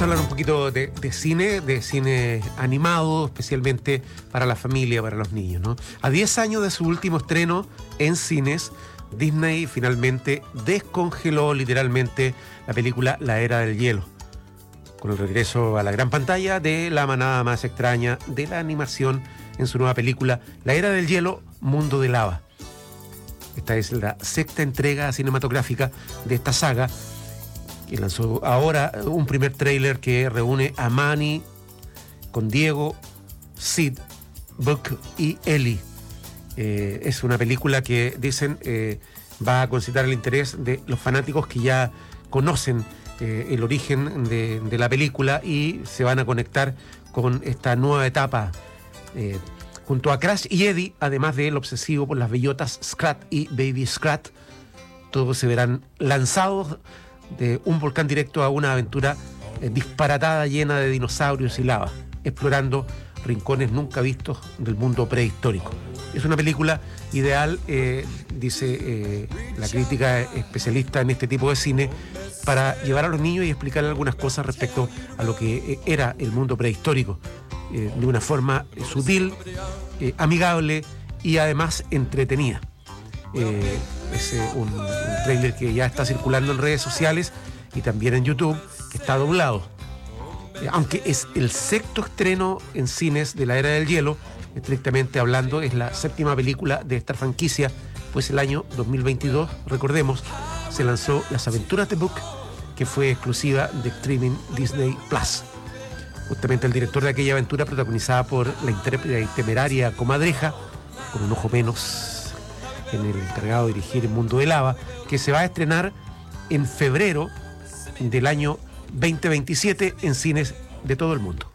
a hablar un poquito de cine animado, especialmente para la familia, para los niños, ¿no? A 10 años de su último estreno en cines, Disney finalmente descongeló literalmente la película La Era del Hielo, con el regreso a la gran pantalla de la manada más extraña de la animación en su nueva película La Era del Hielo, Mundo de Lava. Esta es la sexta entrega cinematográfica de esta saga, que lanzó ahora un primer tráiler que reúne a Manny con Diego, Sid, Buck y Ellie. Es una película que dicen va a concitar el interés de los fanáticos que ya conocen el origen de la película y se van a conectar con esta nueva etapa junto a Crash y Eddie, además del obsesivo por las bellotas Scrat y Baby Scrat. Todos se verán lanzados de un volcán directo a una aventura disparatada, llena de dinosaurios y lava, explorando rincones nunca vistos del mundo prehistórico. Es una película ideal, dice la crítica especialista en este tipo de cine, para llevar a los niños y explicar algunas cosas respecto a lo que era el mundo prehistórico, de una forma sutil, amigable y además entretenida. Es un tráiler que ya está circulando en redes sociales y también en YouTube, que está doblado. Aunque es el sexto estreno en cines de La Era del Hielo, estrictamente hablando, es la séptima película de esta franquicia, pues el año 2022, recordemos, se lanzó Las Aventuras de Buck, que fue exclusiva de streaming Disney Plus. Justamente el director de aquella aventura, protagonizada por la intérprete y temeraria comadreja, con un ojo menos en el encargado de dirigir Mundo de Lava, que se va a estrenar en febrero del año 2027 en cines de todo el mundo.